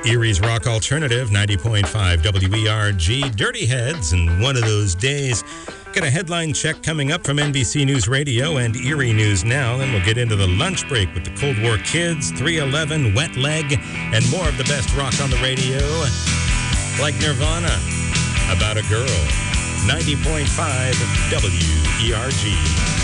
Erie's Rock Alternative, 90.5 WERG, Dirty Heads, and One of Those Days. Got a headline check coming up from NBC News Radio and Erie News Now. Then we'll get into the lunch break with the Cold War Kids, 311, Wet Leg, and more of the best rock on the radio, like Nirvana, About a Girl, 90.5 WERG.